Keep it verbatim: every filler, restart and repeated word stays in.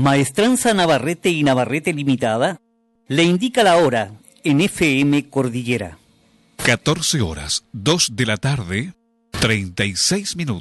Maestranza Navarrete y Navarrete Limitada le indica la hora en F M Cordillera. catorce horas, dos de la tarde, treinta y seis minutos.